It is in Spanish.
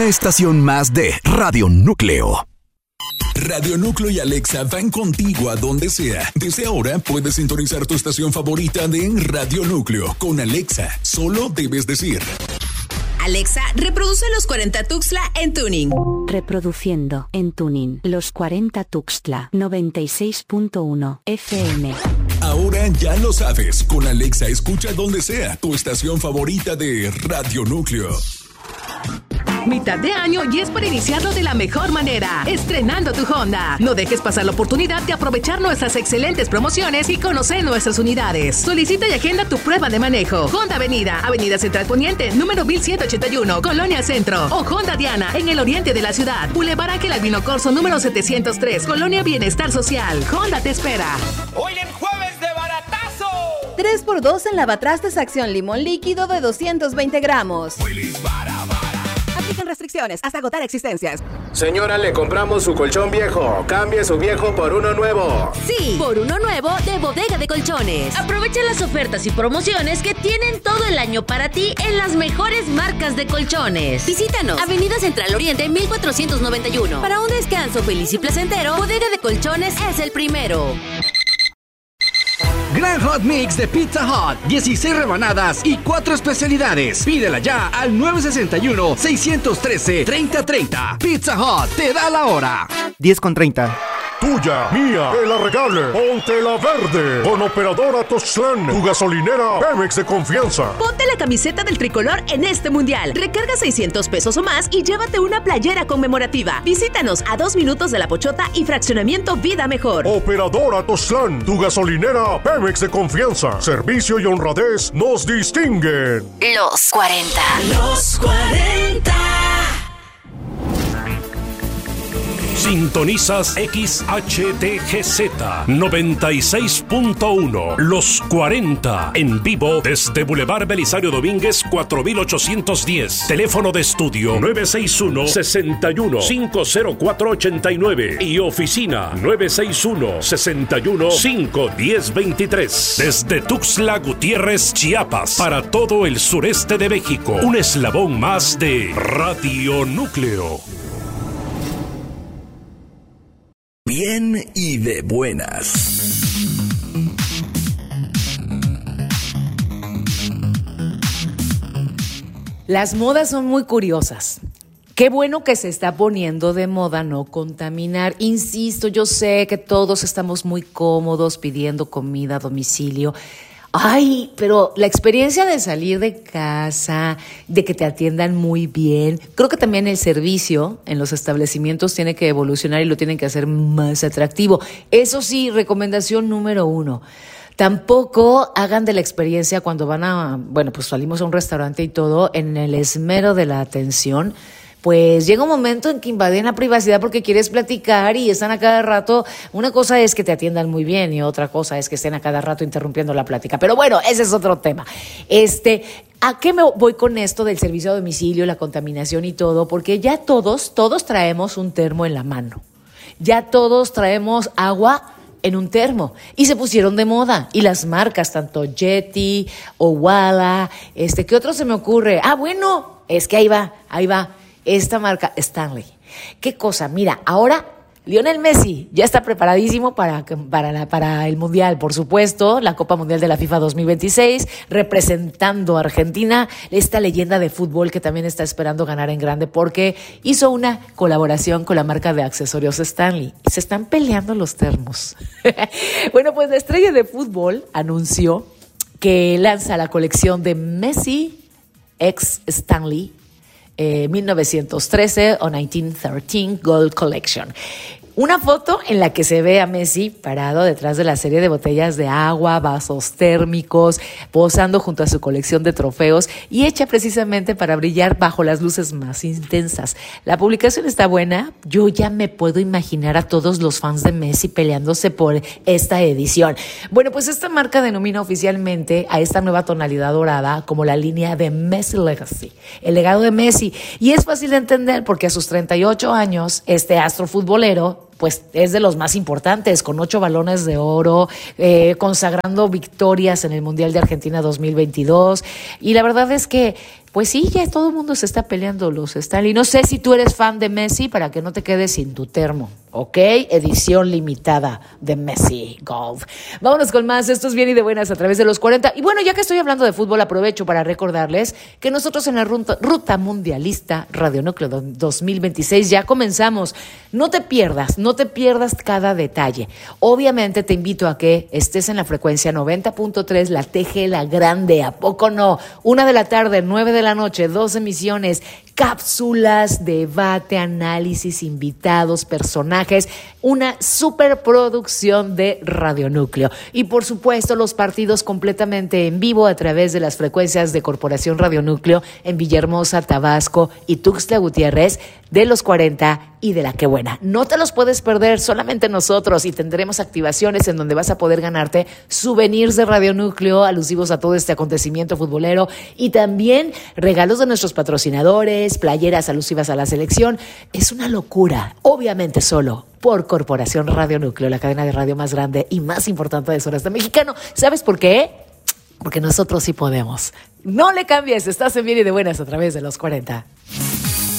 Una estación más de Radio Núcleo. Radio Núcleo y Alexa van contigo a donde sea. Desde ahora puedes sintonizar tu estación favorita de Radio Núcleo con Alexa. Solo debes decir: Alexa, reproduce Los 40 Tuxtla en tuning. Reproduciendo en tuning Los 40 Tuxtla 96.1 FM. Ahora ya lo sabes, con Alexa escucha donde sea tu estación favorita de Radio Núcleo. Mitad de año y es para iniciarlo de la mejor manera, estrenando tu Honda. No dejes pasar la oportunidad de aprovechar nuestras excelentes promociones y conocer nuestras unidades. Solicita y agenda tu prueba de manejo. Honda Avenida Central Poniente, número 1181, Colonia Centro. O Honda Diana, en el oriente de la ciudad. Boulevard Ángel Albino Corzo, número 703, Colonia Bienestar Social. Honda te espera. Hoy en jueves de baratazo. 3x2 en lavatrastes Acción Limón Líquido de 220 gramos. Aplican restricciones hasta agotar existencias. Señora, le compramos su colchón viejo. Cambie su viejo por uno nuevo. Sí, por uno nuevo de Bodega de Colchones. Aprovecha las ofertas y promociones que tienen todo el año para ti en las mejores marcas de colchones. Visítanos, Avenida Central Oriente 1491. Para un descanso feliz y placentero, Bodega de Colchones es el primero. Gran Hot Mix de Pizza Hut, 16 rebanadas y 4 especialidades. Pídela ya al 961-613-3030. Pizza Hut te da la hora. 10:30. Tuya, mía, que la regale. Ponte la verde. Con Operadora Tuxtlan, tu gasolinera Pemex de confianza. Ponte la camiseta del tricolor en este mundial. Recarga 600 pesos o más y llévate una playera conmemorativa. Visítanos a 2 minutos de La Pochota y Fraccionamiento Vida Mejor. Operadora Tuxtlan, tu gasolinera Pemex de confianza. Servicio y honradez nos distinguen. Los 40. Los 40. Sintonizas XHTGZ 96.1 Los 40 en vivo desde Boulevard Belisario Domínguez 4810. Teléfono de estudio 961-61-50489 y oficina 961-61-51023. Desde Tuxtla Gutiérrez, Chiapas, para todo el sureste de México. Un eslabón más de Radio Núcleo. Bien y de buenas. Las modas son muy curiosas. Qué bueno que se está poniendo de moda no contaminar. Insisto, yo sé que todos estamos muy cómodos pidiendo comida a domicilio. Ay, pero la experiencia de salir de casa, de que te atiendan muy bien, creo que también el servicio en los establecimientos tiene que evolucionar y lo tienen que hacer más atractivo. Eso sí, recomendación número 1. Tampoco hagan de la experiencia cuando van a, pues salimos a un restaurante y todo, en el esmero de la atención. Pues llega un momento en que invaden la privacidad porque quieres platicar y están a cada rato. Una cosa es que te atiendan muy bien y otra cosa es que estén a cada rato interrumpiendo la plática. Pero bueno, ese es otro tema. ¿A qué me voy con esto del servicio a domicilio, la contaminación y todo? Porque ya todos traemos un termo en la mano. Ya todos traemos agua en un termo y se pusieron de moda y las marcas, tanto Yeti o Wala, ¿qué otro se me ocurre? Es que ahí va. Esta marca Stanley. ¿Qué cosa? Mira, ahora Lionel Messi ya está preparadísimo para el Mundial, por supuesto, la Copa Mundial de la FIFA 2026, representando a Argentina, esta leyenda de fútbol que también está esperando ganar en grande porque hizo una colaboración con la marca de accesorios Stanley. Se están peleando los termos. Bueno, pues la estrella de fútbol anunció que lanza la colección de Messi x Stanley 1913 o 1913 Gold Collection. Una foto en la que se ve a Messi parado detrás de la serie de botellas de agua, vasos térmicos, posando junto a su colección de trofeos y hecha precisamente para brillar bajo las luces más intensas. La publicación está buena. Yo ya me puedo imaginar a todos los fans de Messi peleándose por esta edición. Bueno, pues esta marca denomina oficialmente a esta nueva tonalidad dorada como la línea de Messi Legacy, el legado de Messi. Y es fácil de entender porque a sus 38 años, este astro futbolero pues es de los más importantes, con 8 balones de oro, consagrando victorias en el Mundial de Argentina 2022. Y la verdad es que Pues sí, ya todo el mundo se está peleando los Stanley. No sé si tú eres fan de Messi para que no te quedes sin tu termo, ¿ok? Edición limitada de Messi Gold. Vámonos con más. Esto es Bien y de Buenas a través de los 40. Y bueno, ya que estoy hablando de fútbol, aprovecho para recordarles que nosotros en la Ruta Mundialista Radio Núcleo 2026 ya comenzamos. No te pierdas cada detalle. Obviamente te invito a que estés en la frecuencia 90.3, la TG, la grande, ¿a poco no? 1 de la tarde, 9 de la noche, 2 emisiones, cápsulas, debate, análisis, invitados, personajes, una superproducción de Radio Núcleo. Y por supuesto, los partidos completamente en vivo a través de las frecuencias de Corporación Radio Núcleo en Villahermosa, Tabasco y Tuxtla Gutiérrez, de los 40 y de la Qué Buena. No te los puedes perder, solamente nosotros, y tendremos activaciones en donde vas a poder ganarte souvenirs de Radio Núcleo alusivos a todo este acontecimiento futbolero y también regalos de nuestros patrocinadores, playeras alusivas a la selección. Es una locura, obviamente solo por Corporación Radio Núcleo, la cadena de radio más grande y más importante de Sureste Mexicano. ¿Sabes por qué? Porque nosotros sí podemos. No le cambies, estás en Bien y de Buenas a través de los 40.